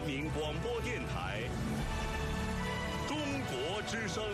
人民广播电台中国之声。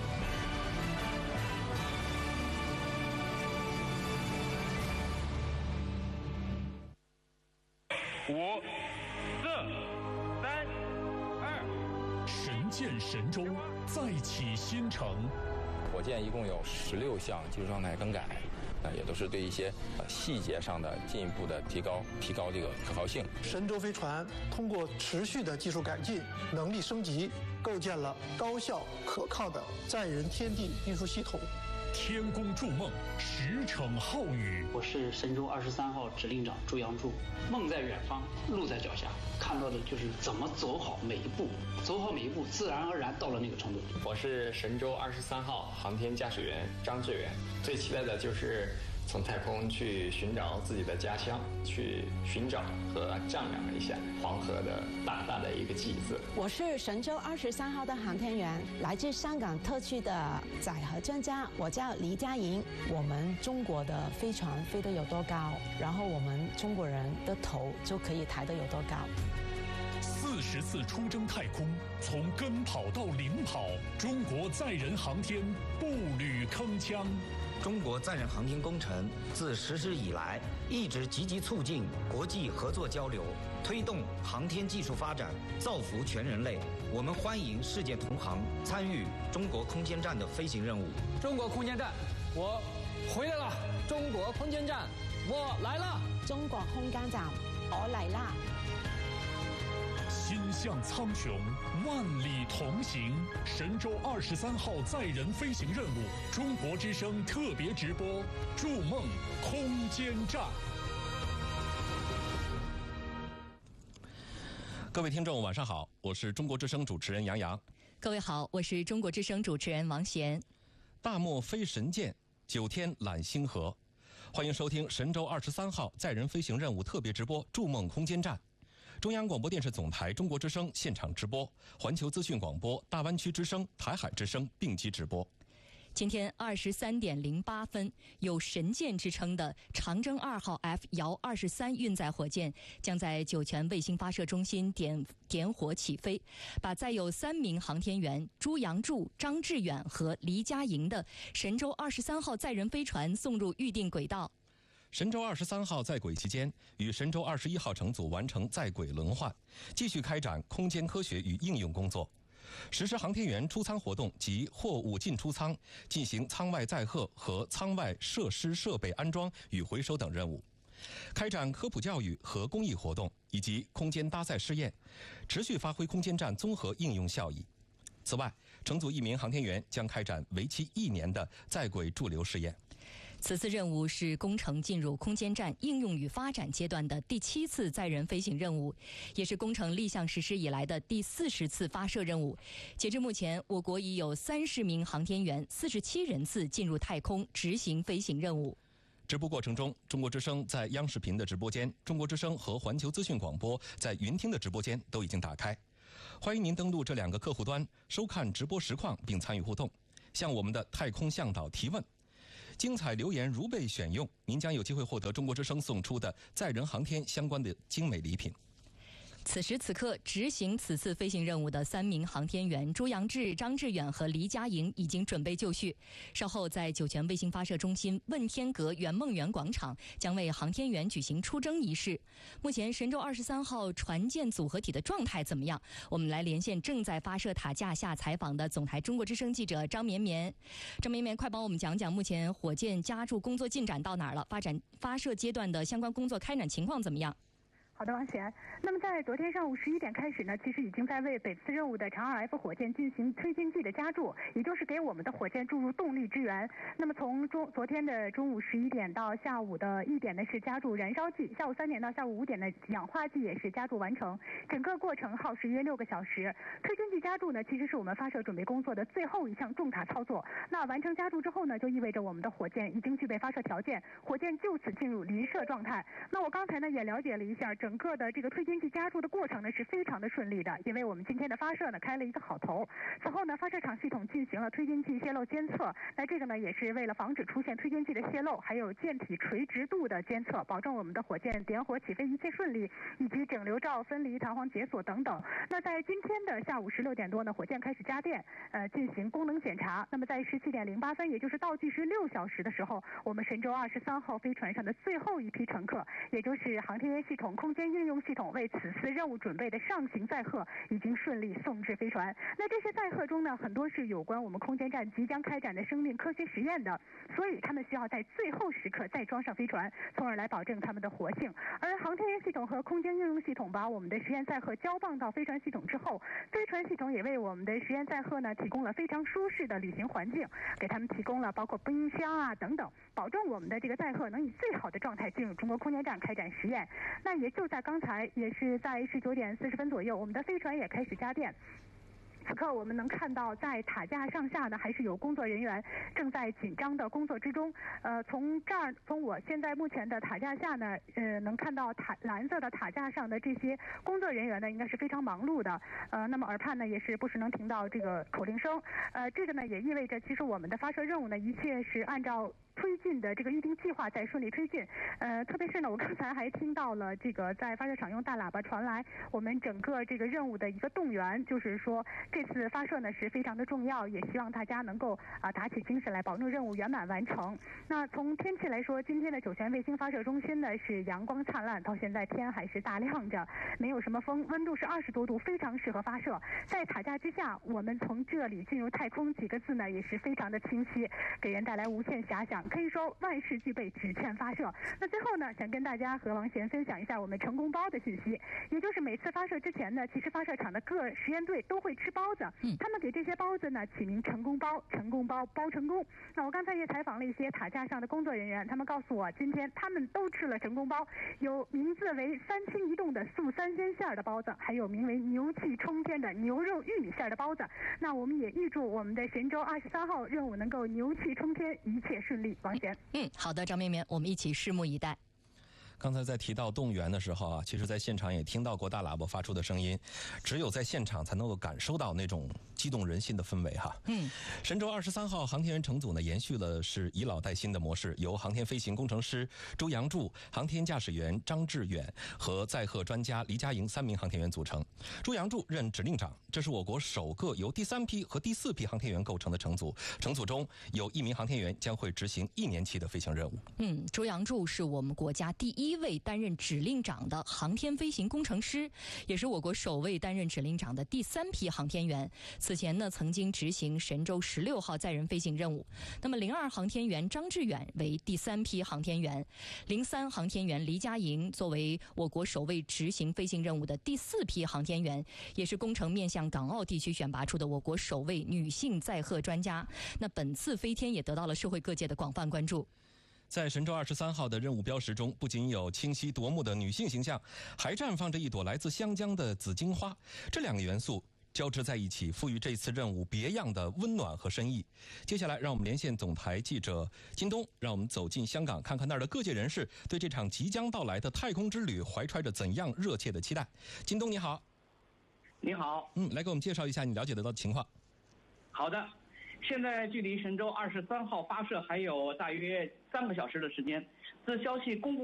5、4、3、2， 神箭神舟再起新程。 火箭一共有16项技术状态更改，也都是对一些细节上的进一步的提高这个可靠性。 神舟飞船通过持续的技术改进、能力升级，构建了高效可靠的载人天地运输系统。 天宫筑梦，10骋浩宇。 我是神舟23号指令长朱杨柱。梦在远方，路在脚下，看到的就是怎么走好每一步，走好每一步，自然而然到了那个程度。 我是神舟23号航天驾驶员张志远。最期待的就是从太空去寻找自己的家乡，去寻找和丈量一下黄河的大大的一个记字。 我是神舟23号的航天员，来自香港特区的载荷专家，我叫黎佳莹。我们中国的飞船飞得有多高，然后我们中国人的头就可以抬得有多高。 40次出征太空，从跟跑到领跑，中国载人航天步履铿锵。 中国载人航天工程自实施以来，一直积极促进国际合作交流，推动航天技术发展，造福全人类。我们欢迎世界同行参与中国空间站的飞行任务。 中国空间站，我回来了！中国空间站，我来了！ 中国空间站，我来啦！ 心向苍穹，万里同行。神舟23号载人飞行任务，中国之声特别直播，筑梦空间站。 各位听众晚上好，我是中国之声主持人杨洋。 各位好，我是中国之声主持人王贤。 大漠飞神箭，9天揽星河。欢迎收听神舟23号载人飞行任务特别直播，筑梦空间站。中央广播电视总台中国之声现场直播，环球资讯广播、大湾区之声、台海之声并机直播。 今天23点08分，有神箭之称的长征2号 F-23运载火箭将在酒泉卫星发射中心点火起飞，把载有3名航天员朱杨柱、张志远和黎佳莹的神舟23号载人飞船送入预定轨道。 神舟23号在轨期间，与神舟21号乘组完成在轨轮换，继续开展空间科学与应用工作，实施航天员出舱活动及货物进出舱，进行舱外载荷和舱外设施设备安装与回收等任务，开展科普教育和公益活动以及空间搭载试验，持续发挥空间站综合应用效益。此外，乘组1名航天员将开展为期1年的在轨驻留试验。 此次任务是工程进入空间站应用与发展阶段的第7次载人飞行任务，也是工程立项实施以来的第40次发射任务。截至目前，我国已有30名航天员、47人次进入太空执行飞行任务。 直播过程中，中国之声在央视频的直播间，中国之声和环球资讯广播在云听的直播间都已经打开，欢迎您登录这2个客户端收看直播实况并参与互动，向我们的太空向导提问。精彩留言如被选用，您将有机会获得中国之声送出的载人航天相关的精美礼品。 此时此刻，执行此次飞行任务的3名航天员朱杨志、张志远和黎佳莹已经准备就绪，稍后在酒泉卫星发射中心问天阁圆梦园广场将为航天员举行出征仪式。目前神舟23号船舰组合体的状态怎么样？我们来连线正在发射塔架下采访的总台中国之声记者张绵绵。张绵绵，快帮我们讲讲目前火箭加注工作进展到哪儿了？发射阶段的相关工作开展情况怎么样？ 好的，王贤。那么在昨天上午11点开始呢，其实已经在为本次任务的长2 F 火箭进行推进剂的加注，也就是给我们的火箭注入动力支援。那么从昨天的中午11点到下午的1点呢是加注燃烧剂，下午3点到下午5点的氧化剂也是加注完成，整个过程耗时约6个小时。推进剂加注呢，其实是我们发射准备工作的最后一项重大操作。那完成加注之后呢，就意味着我们的火箭已经具备发射条件，火箭就此进入离射状态。那我刚才呢也了解了一下整个的这个推进剂加注的过程呢是非常的顺利的，因为我们今天的发射呢开了一个好头。此后呢，发射场系统进行了推进剂泄漏监测，那这个呢也是为了防止出现推进剂的泄漏，还有舰体垂直度的监测，保证我们的火箭点火起飞一切顺利，以及整流罩分离、弹簧解锁等等。那在今天的下午16点多呢，火箭开始加电，进行功能检查。那么在17点08分，也就是倒计时6小时的时候，我们神舟23号飞船上的最后一批乘客，也就是航天员系统、空间应用系统为此次任务准备的上行载荷，已经顺利送至飞船。那这些载荷中呢，很多是有关我们空间站即将开展的生命科学实验的，所以他们需要在最后时刻再装上飞船，从而来保证他们的活性。而航天员系统和空间应用系统把我们的实验载荷交棒到飞船系统之后，飞船系统也为我们的实验载荷呢提供了非常舒适的旅行环境，给他们提供了包括冰箱啊等等，保证我们的这个载荷能以最好的状态进入中国空间站开展实验。那也就在刚才，也是在19点40分左右，我们的飞船也开始加电。此刻我们能看到，在塔架上下呢，还是有工作人员正在紧张的工作之中。从我现在目前的塔架下呢，能看到蓝色的塔架上的这些工作人员呢，应该是非常忙碌的。那么耳畔呢，也是不时能听到这个口令声。这个呢，也意味着其实我们的发射任务呢，一切是按照推进的这个预定计划在顺利推进。特别是呢，我刚才还听到了这个在发射场用大喇叭传来我们整个这个任务的一个动员，就是说这次发射呢是非常的重要，也希望大家能够打起精神来，保证任务圆满完成。那从天气来说，今天的酒泉卫星发射中心呢是阳光灿烂，到现在天还是大亮着，没有什么风，温度是20多度，非常适合发射。在塔架之下，我们从这里进入太空几个字呢也是非常的清晰，给人带来无限遐想。可以说万事俱备，只欠发射。那最后呢，想跟大家和王贤分享一下我们成功包的信息，也就是每次发射之前呢，其实发射场的各实验队都会吃包子，他们给这些包子呢起名成功包，成功包，包成功。那我刚才也采访了一些塔架上的工作人员，他们告诉我，今天他们都吃了成功包，有名字为3清一冻的素3鲜馅的包子，还有名为牛气冲天的牛肉玉米馅的包子。那我们也预祝我们的神舟23号任务能够牛气冲天，一切顺利。王贤， 好的，张绵绵，我们一起拭目以待。 刚才在提到动员的时候啊，其实在现场也听到过大喇叭发出的声音，只有在现场才能够感受到那种激动人心的氛围哈。神舟23号航天员乘组呢，延续了是以老带新的模式，由航天飞行工程师周阳柱、航天驾驶员张志远和载荷专家黎佳莹3名航天员组成。周阳柱任指令长，这是我国首个由第3批和第4批航天员构成的乘组。乘组中有1名航天员将会执行1年期的飞行任务。 周阳柱是我们国家第1位担任指令长的航天飞行工程师，也是我国首位担任指令长的第3批航天员。此前呢，曾经执行神舟16号载人飞行任务。那么02航天员张志远为第3批航天员，03航天员黎佳莹作为我国首位执行飞行任务的第4批航天员，也是工程面向港澳地区选拔出的我国首位女性载荷专家。那本次飞天也得到了社会各界的广泛关注。 在神舟23号的任务标识中，不仅有清晰夺目的女性形象，还绽放着一朵来自湘江的紫荆花。这2个元素交织在一起，赋予这次任务别样的温暖和深意。接下来让我们连线总台记者金东，让我们走进香港，看看那儿的各界人士对这场即将到来的太空之旅怀揣着怎样热切的期待。金东你好。 你好。 来给我们介绍一下你了解得到的情况。 好的，现在距离神舟23号发射还有大约3个小时的时间。自消息公布